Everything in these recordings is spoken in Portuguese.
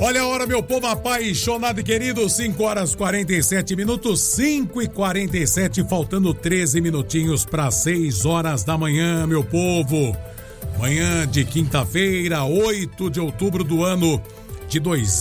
Olha a hora, meu povo apaixonado e querido, 5h47, 5h47, faltando 13 minutinhos para 6 horas da manhã, meu povo. Manhã de quinta-feira, 8 de outubro do ano de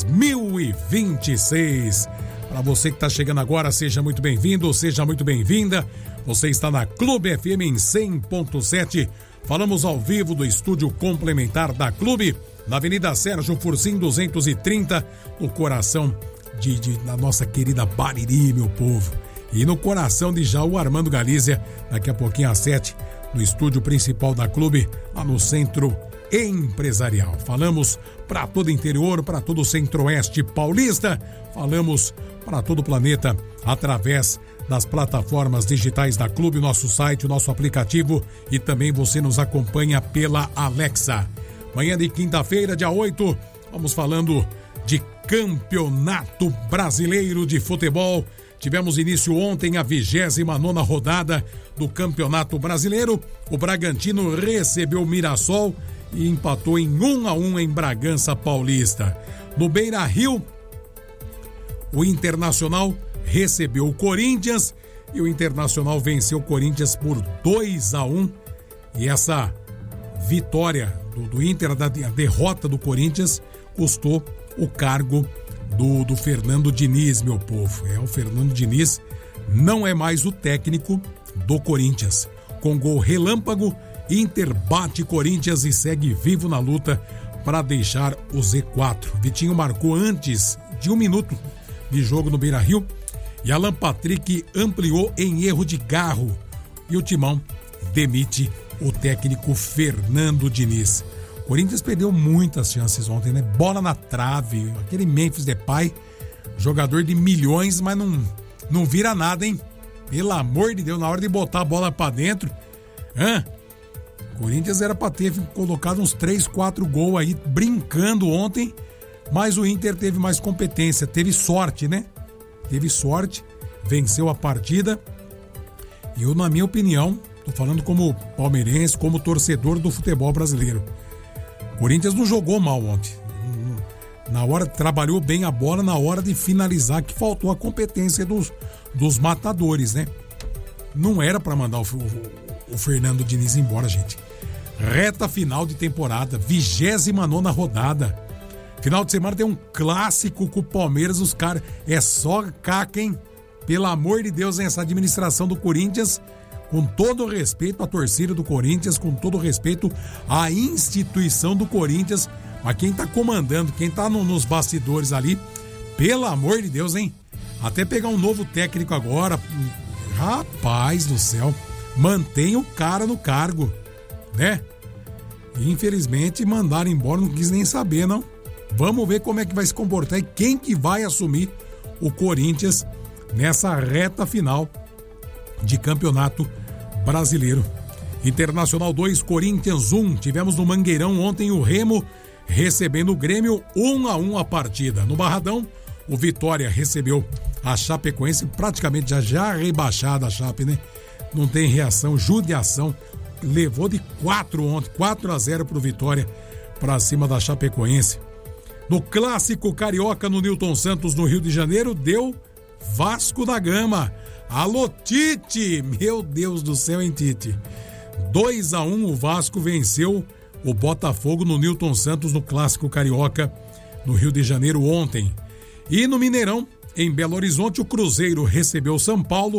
2026. Para você que está chegando agora, seja muito bem-vindo, seja muito bem-vinda. Você está na Clube FM em 100.7. Falamos ao vivo do estúdio complementar da Clube, na Avenida Sérgio Fursim 230, no coração da nossa querida Bariri, meu povo. E no coração de Jaú Armando Galícia, daqui a pouquinho às 7, no estúdio principal da Clube, lá no Centro Empresarial. Falamos para todo o interior, para todo o centro-oeste paulista, falamos para todo o planeta através das plataformas digitais da Clube, nosso site, o nosso aplicativo, e também você nos acompanha pela Alexa. Manhã de quinta-feira, dia 8, vamos falando de Campeonato Brasileiro de Futebol. Tivemos início ontem a 29ª rodada do Campeonato Brasileiro. O Bragantino recebeu o Mirassol e empatou em 1-1 em Bragança Paulista. No Beira-Rio, o Internacional recebeu o Corinthians e o Internacional venceu o Corinthians por 2-1. E essa vitória do Inter, a derrota do Corinthians, custou o cargo do Fernando Diniz, meu povo. O Fernando Diniz não é mais o técnico do Corinthians. Com gol relâmpago, Inter bate Corinthians e segue vivo na luta para deixar o Z4. Vitinho marcou antes de 1 minuto de jogo no Beira-Rio e Alan Patrick ampliou em erro de garro. E o Timão demite o técnico Fernando Diniz. O Corinthians perdeu muitas chances ontem, né? Bola na trave, aquele Memphis Depay, jogador de milhões, mas não vira nada, hein? Pelo amor de Deus, na hora de botar a bola pra dentro, o Corinthians era pra ter colocado uns 3, 4 gols aí, brincando ontem, mas o Inter teve mais competência, teve sorte, né? Teve sorte, venceu a partida. E eu, na minha opinião, tô falando como palmeirense, como torcedor do futebol brasileiro, o Corinthians não jogou mal ontem. Na hora, trabalhou bem a bola, na hora de finalizar, que faltou a competência dos matadores, né? Não era pra mandar o Fernando Diniz embora, gente. Reta final de temporada, 29ª rodada. Final de semana tem um clássico com o Palmeiras, os caras. É só caca, hein? Pelo amor de Deus, essa administração do Corinthians, com todo o respeito à torcida do Corinthians, com todo o respeito à instituição do Corinthians, mas quem tá comandando, quem tá nos bastidores ali, pelo amor de Deus, hein? Até pegar um novo técnico agora, rapaz do céu, mantém o cara no cargo, né? E, infelizmente, mandaram embora, não quis nem saber, não. Vamos ver como é que vai se comportar e quem que vai assumir o Corinthians nessa reta final de Campeonato Brasileiro. Internacional 2, Corinthians 1. Tivemos no Mangueirão ontem o Remo recebendo o Grêmio, 1-1 a partida. No Barradão, o Vitória recebeu a Chapecoense, praticamente já rebaixada a Chape, né? Não tem reação, judiação. Levou de 4 ontem, 4-0 pro Vitória, pra cima da Chapecoense. No Clássico Carioca, no Newton Santos, no Rio de Janeiro, deu Vasco da Gama. Alô, Tite! Meu Deus do céu, hein, Tite? 2-1, o Vasco venceu o Botafogo no Newton Santos, no Clássico Carioca, no Rio de Janeiro ontem. E no Mineirão, em Belo Horizonte, o Cruzeiro recebeu o São Paulo